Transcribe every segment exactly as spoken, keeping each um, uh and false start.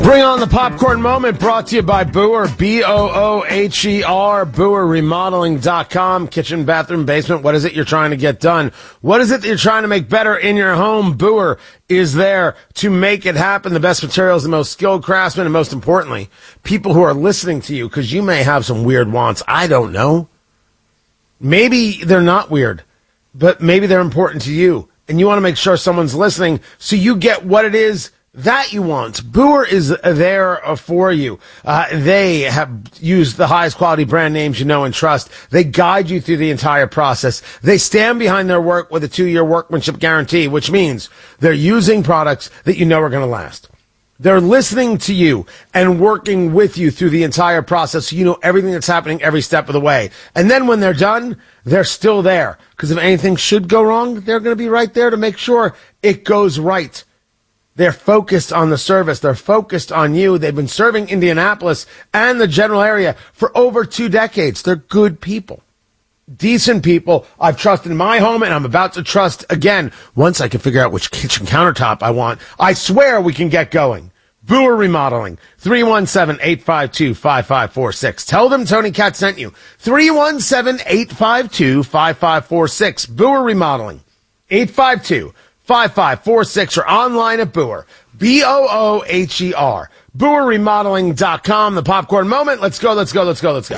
Bring on the popcorn moment, brought to you by Booher, B O O H E R, Booher Remodeling dot com. Kitchen, bathroom, basement, what is it you're trying to get done? What is it that you're trying to make better in your home? Booher is there to make it happen. The best materials, the most skilled craftsmen, and most importantly, people who are listening to you, because you may have some weird wants. I don't know. Maybe they're not weird, but maybe they're important to you, and you want to make sure someone's listening so you get what it is that you want. Booher is there for you. Uh, they have used the highest quality brand names you know and trust. They guide you through the entire process. They stand behind their work with a two-year workmanship guarantee, which means they're using products that you know are going to last. They're listening to you and working with you through the entire process so you know everything that's happening every step of the way. And then when they're done, they're still there. Because if anything should go wrong, they're going to be right there to make sure it goes right. They're focused on the service. They're focused on you. They've been serving Indianapolis and the general area for over two decades. They're good people, decent people I've trusted in my home, and I'm about to trust again once I can figure out which kitchen countertop I want. I swear we can get going. Booher Remodeling, three one seven, eight five two, five five four six. Tell them Tony Katz sent you. three one seven, eight five two, five five four six. Booher Remodeling, eight five two, five five four six, or online at Booher, B O O H E R, Booher Remodeling dot com. The popcorn moment. Let's go, let's go, let's go, let's go.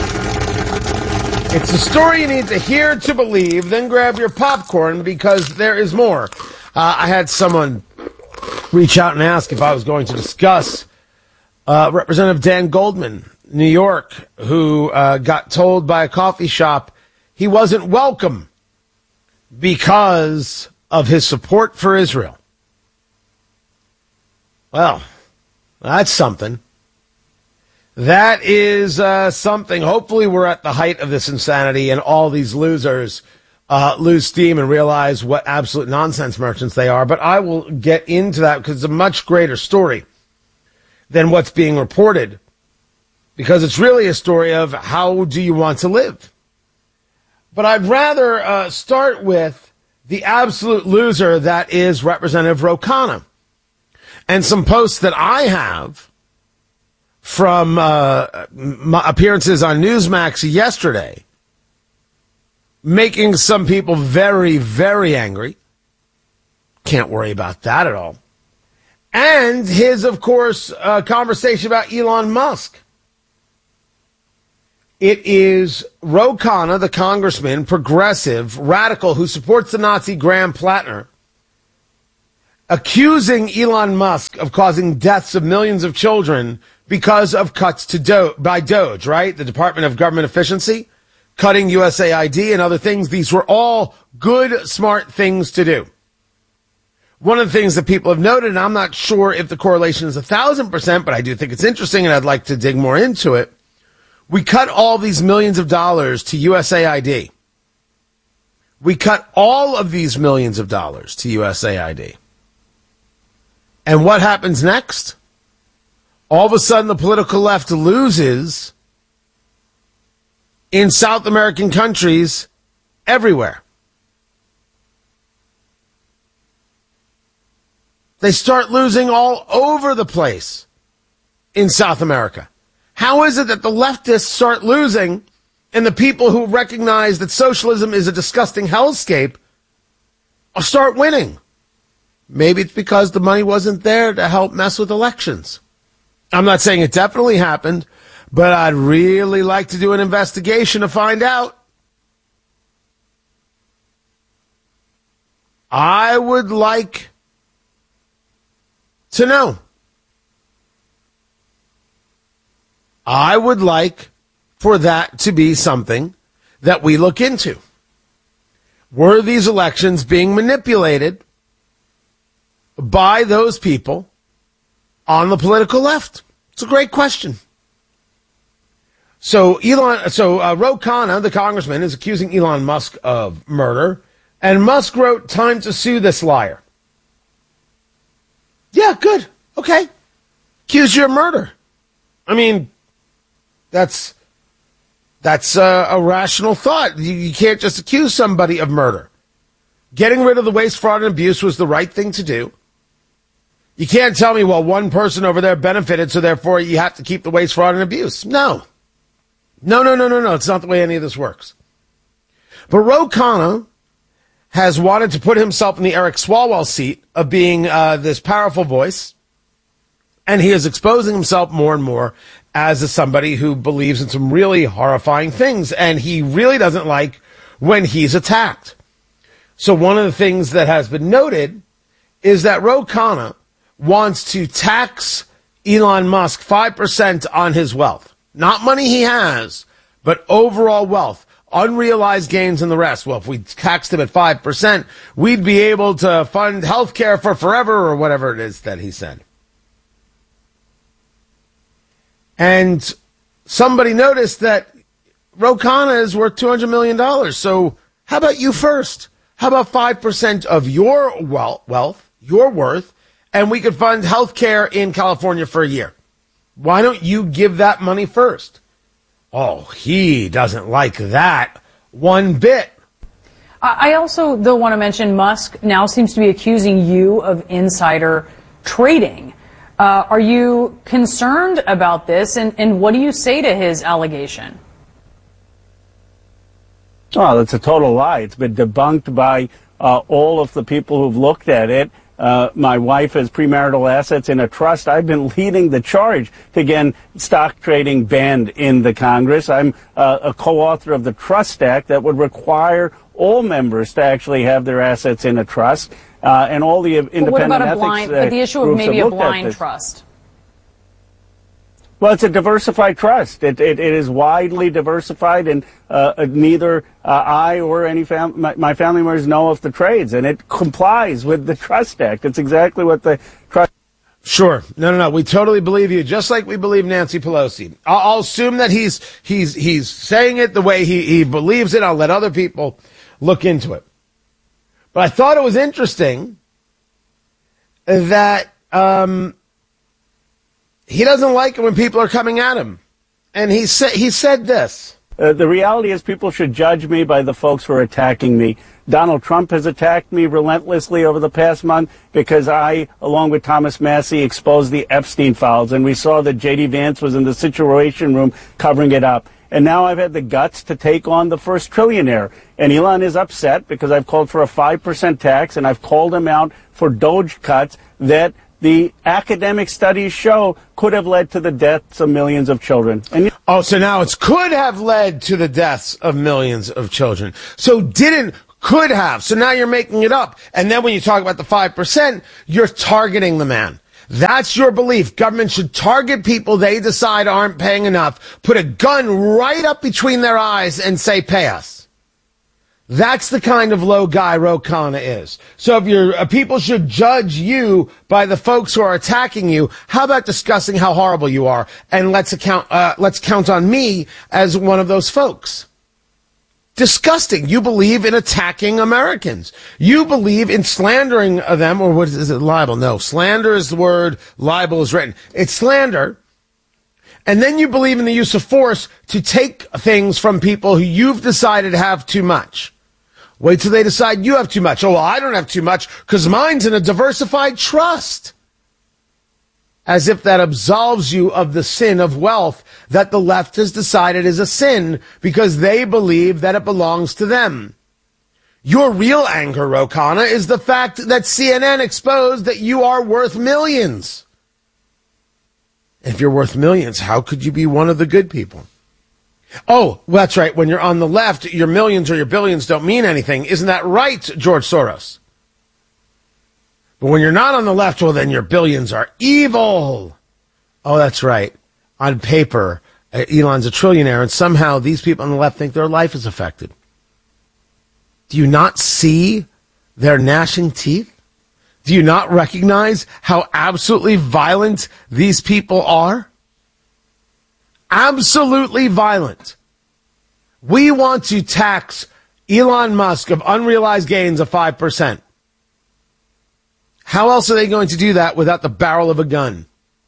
It's the story you need to hear to believe. Then grab your popcorn because there is more. Uh, I had someone reach out and ask if I was going to discuss uh, Representative Dan Goldman, New York, who uh, got told by a coffee shop he wasn't welcome because of his support for Israel. Well, that's something. That is uh, something. Hopefully we're at the height of this insanity and all these losers uh, lose steam and realize what absolute nonsense merchants they are. But I will get into that because it's a much greater story than what's being reported, because it's really a story of how do you want to live. But I'd rather uh, start with the absolute loser that is Representative Ro Khanna, and some posts that I have from uh, my appearances on Newsmax yesterday, making some people very, very angry. Can't worry about that at all. And his, of course, uh, conversation about Elon Musk. It is Ro Khanna, the congressman, progressive, radical, who supports the Nazi Graham Plattner, accusing Elon Musk of causing deaths of millions of children because of cuts to Do- by DOGE, right? The Department of Government Efficiency, cutting U S A I D and other things. These were all good, smart things to do. One of the things that people have noted, and I'm not sure if the correlation is a thousand percent, but I do think it's interesting and I'd like to dig more into it. We cut all these millions of dollars to U S A I D. We cut all of these millions of dollars to U S A I D. And what happens next? All of a sudden, the political left loses in South American countries everywhere. They start losing all over the place in South America. How is it that the leftists start losing and the people who recognize that socialism is a disgusting hellscape start winning? Maybe it's because the money wasn't there to help mess with elections. I'm not saying it definitely happened, but I'd really like to do an investigation to find out. I would like to know. I would like for that to be something that we look into. Were these elections being manipulated by those people on the political left? It's a great question. So Elon, so uh, Ro Khanna, the congressman, is accusing Elon Musk of murder, and Musk wrote, "Time to sue this liar." Yeah, good. Okay. Accuse you of murder. I mean, that's that's uh, a rational thought. You, you can't just accuse somebody of murder. Getting rid of the waste, fraud, and abuse was the right thing to do. You can't tell me, well, one person over there benefited, so therefore you have to keep the waste, fraud, and abuse. No. No, no, no, no, no. It's not the way any of this works. But Ro Khanna has wanted to put himself in the Eric Swalwell seat of being uh, this powerful voice, and he is exposing himself more and more as a, somebody who believes in some really horrifying things, and he really doesn't like when he's attacked. So one of the things that has been noted is that Ro Khanna wants to tax Elon Musk five percent on his wealth. Not money he has, but overall wealth. Unrealized gains and the rest. Well, if we taxed him at five percent, we'd be able to fund health care for forever or whatever it is that he said. And somebody noticed that Ro Khanna is worth two hundred million dollars. So how about you first? How about five percent of your wealth, your worth, and we could fund health care in California for a year? Why don't you give that money first? Oh, he doesn't like that one bit. I also, though, want to mention Musk now seems to be accusing you of insider trading. Uh, are you concerned about this, and, and what do you say to his allegation? Oh, that's a total lie. It's been debunked by uh, all of the people who've looked at it. Uh, my wife has premarital assets in a trust. I've been leading the charge to get stock trading banned in the Congress. I'm uh, a co-author of the Trust Act that would require all members to actually have their assets in a trust, uh, and all the independent but what about a ethics blind, uh, but the issue of maybe a blind trust? Well, it's a diversified trust. It, it, it is widely diversified, and uh, neither uh, I or any fam- my, my family members know of the trades, and it complies with the Trust Act. It's exactly what the trust. Sure. No, no, no. We totally believe you, just like we believe Nancy Pelosi. I'll, I'll assume that he's he's he's saying it the way he, he believes it. I'll let other people look into it. But I thought it was interesting that um, he doesn't like it when people are coming at him. And he said he said this. Uh, the reality is people should judge me by the folks who are attacking me. Donald Trump has attacked me relentlessly over the past month because I, along with Thomas Massie, exposed the Epstein files. And we saw that J D. Vance was in the Situation Room covering it up. And now I've had the guts to take on the first trillionaire. And Elon is upset because I've called for a five percent tax, and I've called him out for Doge cuts that the academic studies show could have led to the deaths of millions of children. And oh, so now it's could have led to the deaths of millions of children. So didn't, could have. So now you're making it up. And then when you talk about the five percent, you're targeting the man. That's your belief. Government should target people they decide aren't paying enough, put a gun right up between their eyes and say, pay us. That's the kind of low guy Ro Khanna is. So if you're, uh, people should judge you by the folks who are attacking you, how about discussing how horrible you are? And let's account, uh, let's count on me as one of those folks. Disgusting. You believe in attacking Americans. You believe in slandering them, or what is, is it, libel? No, slander is the word, libel is written. It's slander. And then you believe in the use of force to take things from people who you've decided have too much. Wait till they decide you have too much. Oh, well, I don't have too much because mine's in a diversified trust. As if that absolves you of the sin of wealth that the left has decided is a sin because they believe that it belongs to them. Your real anger, Ro Khanna, is the fact that C N N exposed that you are worth millions. If you're worth millions, how could you be one of the good people? Oh, well, that's right. When you're on the left, your millions or your billions don't mean anything. Isn't that right, George Soros? But when you're not on the left, well, then your billions are evil. Oh, that's right. On paper, uh, Elon's a trillionaire, and somehow these people on the left think their life is affected. Do you not see their gnashing teeth? Do you not recognize how absolutely violent these people are? Absolutely violent. We want to tax Elon Musk of unrealized gains of five percent. How else are they going to do that without the barrel of a gun?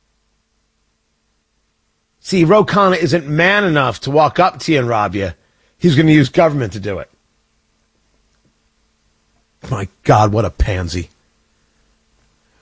See, Ro Khanna isn't man enough to walk up to you and rob you. He's going to use government to do it. My God, what a pansy.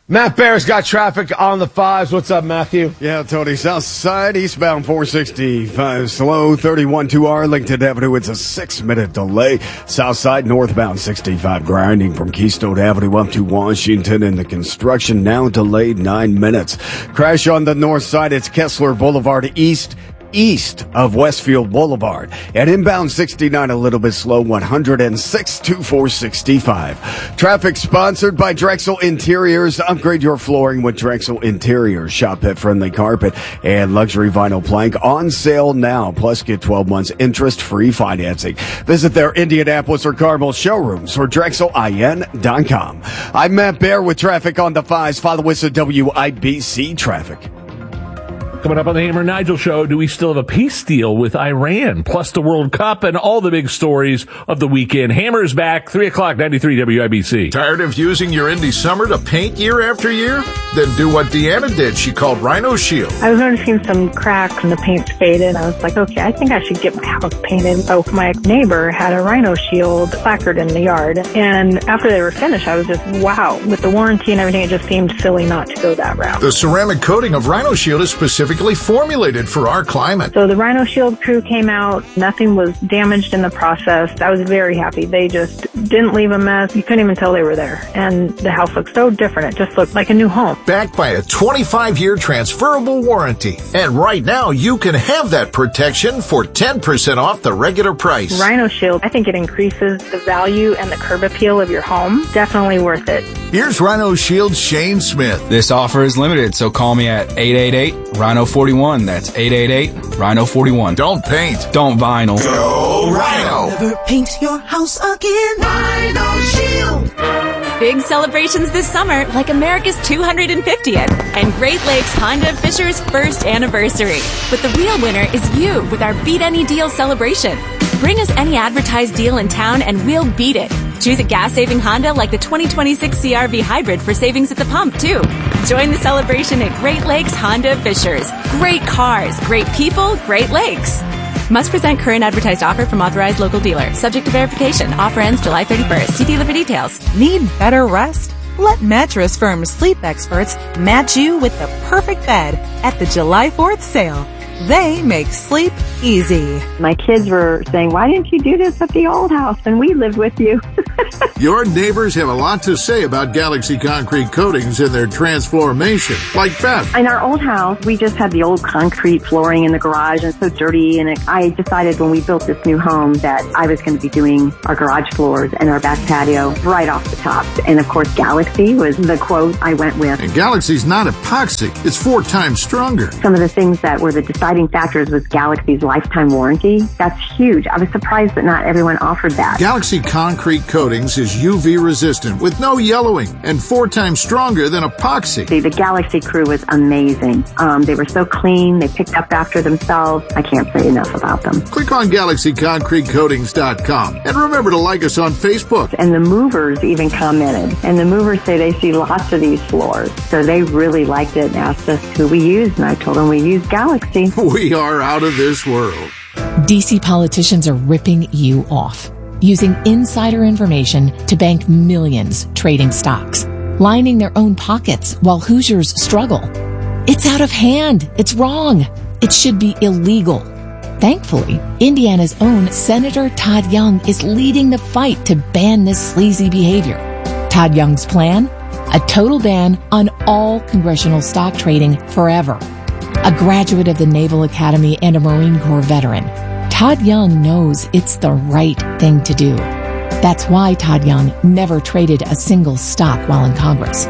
Matt Bear's got traffic on the fives. What's up, Matthew? Yeah, Tony. South side, eastbound four sixty-five slow, thirty-one to Arlington Avenue. It's a six-minute delay. South side, northbound sixty-five grinding from Keystone Avenue up to Washington, and the construction now delayed nine minutes. Crash on the north side. It's Kessler Boulevard east. East of Westfield Boulevard. At inbound sixty-nine, a little bit slow, one oh six to four sixty-five. Traffic sponsored by Drexel Interiors. Upgrade your flooring with Drexel Interiors. Shop at Friendly Carpet and Luxury Vinyl Plank on sale now. Plus, get twelve months interest-free financing. Visit their Indianapolis or Carmel showrooms or Drexel I N dot com. I'm Matt Bear with traffic on the fives. Follow us at W I B C Traffic. Coming up on the Hammer and Nigel Show, do we still have a peace deal with Iran, plus the World Cup and all the big stories of the weekend? Hammer's back, three o'clock, ninety-three W I B C. Tired of using your Indy Summer to paint year after year? Then do what Deanna did. She called Rhino Shield. I was noticing some cracks and the paint's faded. I was like, okay, I think I should get my house painted. So my neighbor had a Rhino Shield placard in the yard. And after they were finished, I was just, wow. With the warranty and everything, it just seemed silly not to go that route. The ceramic coating of Rhino Shield is specifically formulated for our climate. So the Rhino Shield crew came out. Nothing was damaged in the process. I was very happy. They just didn't leave a mess. You couldn't even tell they were there. And the house looked so different. It just looked like a new home. Backed by a twenty-five year transferable warranty. And right now, you can have that protection for ten percent off the regular price. Rhino Shield, I think it increases the value and the curb appeal of your home. Definitely worth it. Here's Rhino Shield Shane Smith. This offer is limited, so call me at eight eight eight, Rhino forty-one. That's eight eight eight, Rhino forty-one. Don't paint. Don't vinyl. Go Rhino. Never paint your house again. Rhino Shield. Big celebrations this summer, like America's two hundred fiftieth and Great Lakes Honda of Fisher's first anniversary. But the real winner is you with our Beat Any Deal celebration. Bring us any advertised deal in town and we'll beat it. Choose a gas-saving Honda like the twenty twenty-six C R V Hybrid for savings at the pump, too. Join the celebration at Great Lakes Honda of Fishers. Great cars, great people, Great Lakes. Must present current advertised offer from authorized local dealer. Subject to verification. Offer ends July thirty-first. See dealer for details. Need better rest? Let Mattress Firm sleep experts match you with the perfect bed at the July fourth sale. They make sleep easy. My kids were saying, why didn't you do this at the old house when we lived with you? Your neighbors have a lot to say about Galaxy Concrete Coatings and their transformation, like Beth. In our old house, we just had the old concrete flooring in the garage and so dirty. And it, I decided when we built this new home that I was going to be doing our garage floors and our back patio right off the top. And of course, Galaxy was the quote I went with. And Galaxy's not epoxy. It's four times stronger. Some of the things that were the deciding factors was Galaxy's lifetime warranty. That's huge. I was surprised that not everyone offered that. Galaxy Concrete Coatings is U V resistant with no yellowing and four times stronger than epoxy. See, the Galaxy crew was amazing. Um, they were so clean. They picked up after themselves. I can't say enough about them. Click on Galaxy Concrete Coatings dot com and remember to like us on Facebook. And the movers even commented. And the movers say they see lots of these floors. So they really liked it and asked us who we used. And I told them we used Galaxy. We are out of this world. D C politicians are ripping you off, using insider information to bank millions trading stocks, lining their own pockets while Hoosiers struggle. It's out of hand. It's wrong. It should be illegal. Thankfully, Indiana's own Senator Todd Young is leading the fight to ban this sleazy behavior. Todd Young's plan? A total ban on all congressional stock trading forever. A graduate of the Naval Academy and a Marine Corps veteran, Todd Young knows it's the right thing to do. That's why Todd Young never traded a single stock while in Congress.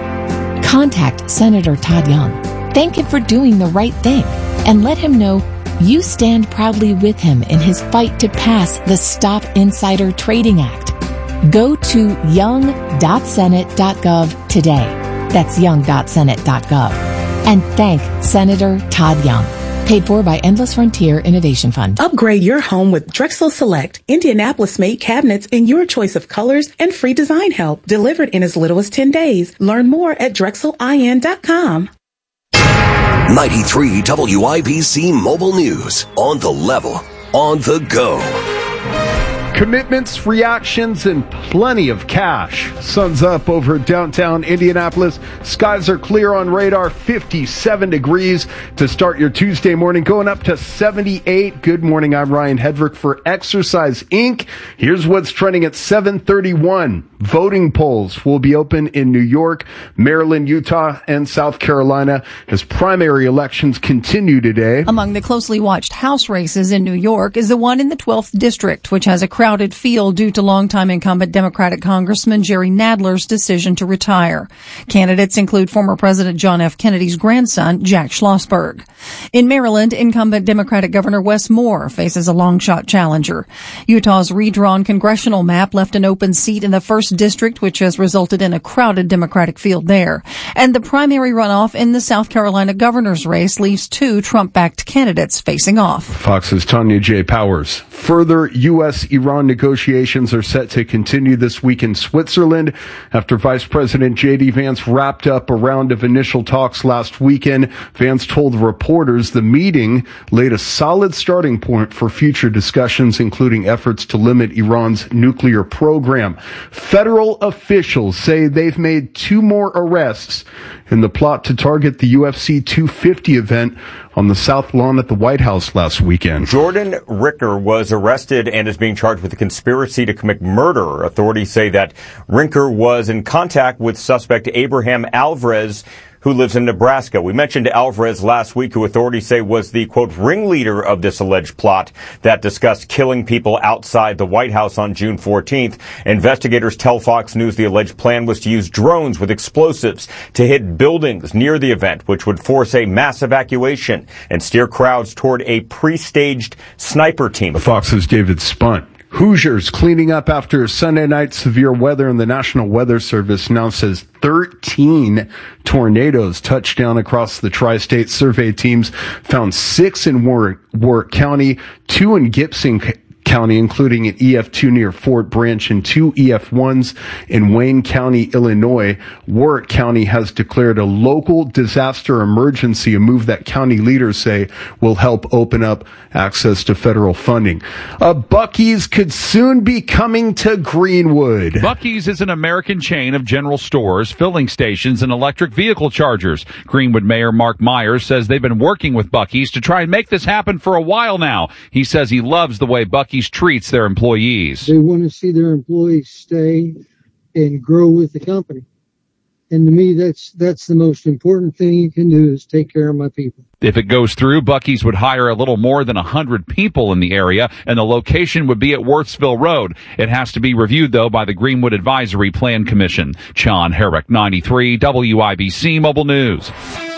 Contact Senator Todd Young. Thank him for doing the right thing and let him know you stand proudly with him in his fight to pass the Stop Insider Trading Act. Go to young dot senate dot gov today. That's young dot senate dot gov. And thank Senator Todd Young. Paid for by Endless Frontier Innovation Fund. Upgrade your home with Drexel Select, Indianapolis-made cabinets in your choice of colors and free design help. Delivered in as little as ten days. Learn more at drexel I N dot com. ninety-three W I B C Mobile News. On the level. On the go. commitments, reactions, and plenty of cash. Sun's up over downtown Indianapolis. Skies are clear on radar, fifty-seven degrees to start your Tuesday morning, going up to seventy-eight. Good morning, I'm Ryan Hedrick for Exercise Incorporated. Here's what's trending at seven thirty-one. Voting polls will be open in New York, Maryland, Utah, and South Carolina as primary elections continue today. Among the closely watched House races in New York is the one in the twelfth District, which has a crowded field due to longtime incumbent Democratic Congressman Jerry Nadler's decision to retire. Candidates include former President John F. Kennedy's grandson, Jack Schlossberg. In Maryland, incumbent Democratic Governor Wes Moore faces a long-shot challenger. Utah's redrawn congressional map left an open seat in the first district, which has resulted in a crowded Democratic field there. And the primary runoff in the South Carolina governor's race leaves two Trump-backed candidates facing off. Fox's Tanya J. Powers. Further U S Iran negotiations are set to continue this week in Switzerland after Vice President J D. Vance wrapped up a round of initial talks last weekend. Vance told reporters the meeting laid a solid starting point for future discussions, including efforts to limit Iran's nuclear program. Federal officials say they've made two more arrests in the plot to target the U F C two fifty event on the South Lawn at the White House last weekend. Jordan Ricker was arrested and is being charged with a conspiracy to commit murder. Authorities say that Ricker was in contact with suspect Abraham Alvarez, who lives in Nebraska. We mentioned Alvarez last week, who authorities say was the, quote, ringleader of this alleged plot that discussed killing people outside the White House on June fourteenth. Investigators tell Fox News the alleged plan was to use drones with explosives to hit buildings near the event, which would force a mass evacuation and steer crowds toward a pre-staged sniper team. Fox's David Spunt. Hoosiers cleaning up after Sunday night severe weather, and the National Weather Service now says thirteen tornadoes touched down across the tri-state. Survey teams found six in Warwick, Warwick County, two in Gibson County, including an E F two near Fort Branch and two E F ones in Wayne County, Illinois. Warwick County has declared a local disaster emergency, a move that county leaders say will help open up access to federal funding. A Buc-ee's could soon be coming to Greenwood. Buc-ee's is an American chain of general stores, filling stations, and electric vehicle chargers. Greenwood Mayor Mark Myers says they've been working with Buc-ee's to try and make this happen for a while now. He says he loves the way Buc-ee's treats their employees. They want to see their employees stay and grow with the company. And to me, that's that's the most important thing you can do is take care of my people. If it goes through, Buc-ee's would hire a little more than one hundred people in the area, and the location would be at Wirtsville Road. It has to be reviewed, though, by the Greenwood Advisory Plan Commission. John Herrick, ninety-three W I B C Mobile News.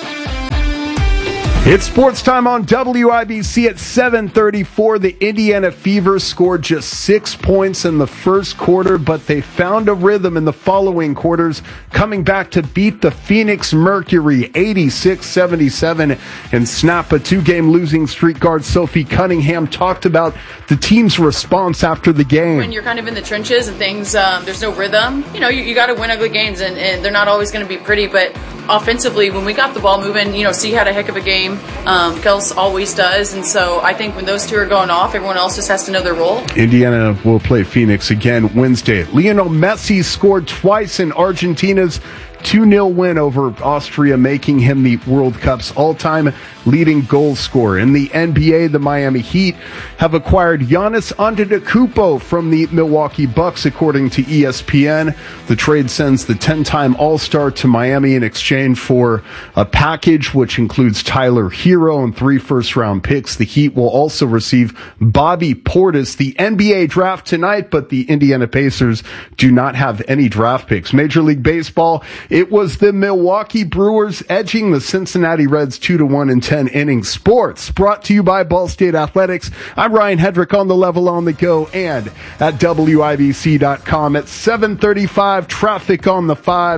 It's sports time on W I B C at seven thirty-four. The Indiana Fever scored just six points in the first quarter, but they found a rhythm in the following quarters, coming back to beat the Phoenix Mercury eighty-six seventy-seven and snap a two-game losing streak. Guard Sophie Cunningham talked about the team's response after the game. When you're kind of in the trenches and things, um, there's no rhythm, you know, you, you got to win ugly games, and, and they're not always going to be pretty, but offensively, when we got the ball moving, you know, C had a heck of a game. Um, Kels always does, and so I think when those two are going off, everyone else just has to know their role. Indiana will play Phoenix again Wednesday. Lionel Messi scored twice in Argentina's two nil win over Austria, making him the World Cup's all-time leading goal scorer. In the N B A, the Miami Heat have acquired Giannis Antetokounmpo from the Milwaukee Bucks, according to E S P N. The trade sends the ten-time All-Star to Miami in exchange for a package which includes Tyler Hero and three first-round picks. The Heat will also receive Bobby Portis. The N B A draft tonight, but the Indiana Pacers do not have any draft picks. Major League Baseball, it was the Milwaukee Brewers edging the Cincinnati Reds two to one in ten innings. Sports brought to you by Ball State Athletics. I'm Ryan Hedrick on the level on the go and at W I B C dot com at seven thirty-five. Traffic on the fives.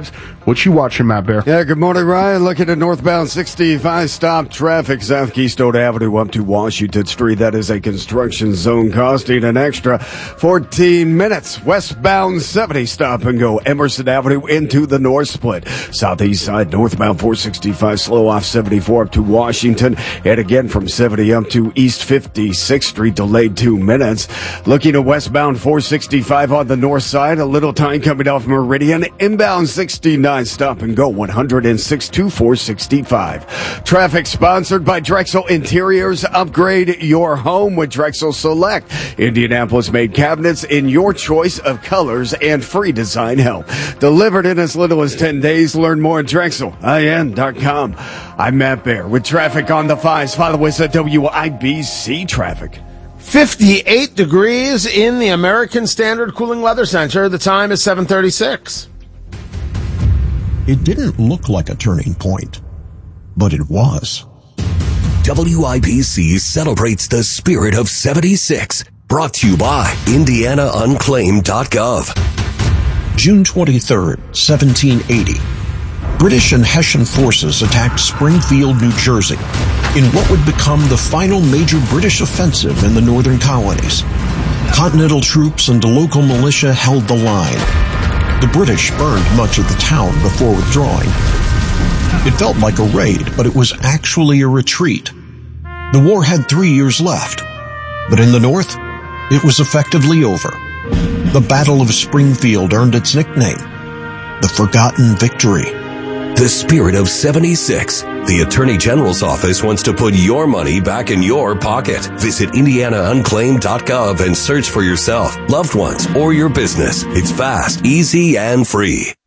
What you watching, Matt Bear? Yeah, good morning, Ryan. Looking at northbound sixty-five, stop traffic, South Keystone Avenue up to Washington Street. That is a construction zone costing an extra fourteen minutes. Westbound seventy, stop and go, Emerson Avenue into the north split. Southeast side, northbound four sixty-five, slow off seventy-four up to Washington. And again from seventy up to East fifty-sixth Street, delayed two minutes. Looking at westbound four sixty-five on the north side, a little time coming off Meridian. Inbound sixty-nine. Stop and go one oh six to four sixty-five. Traffic sponsored by Drexel Interiors. Upgrade your home with Drexel Select. Indianapolis made cabinets in your choice of colors and free design help. Delivered in as little as ten days. Learn more at Drexel I N dot com. I'm Matt Bear with traffic on the fives. Follow us at W I B C Traffic. fifty-eight degrees in the American Standard Cooling Weather Center. The time is seven thirty-six. It didn't look like a turning point, but it was. W I B C celebrates the spirit of seventy-six. Brought to you by Indiana Unclaimed dot gov. June twenty-third, seventeen eighty. British and Hessian forces attacked Springfield, New Jersey, in what would become the final major British offensive in the northern colonies. Continental troops and the local militia held the line. The British burned much of the town before withdrawing. It felt like a raid, but it was actually a retreat. The war had three years left, but in the north, it was effectively over. The Battle of Springfield earned its nickname, the Forgotten Victory. The spirit of seventy-six. The Attorney General's office wants to put your money back in your pocket. Visit Indiana Unclaimed dot gov and search for yourself, loved ones, or your business. It's fast, easy, and free.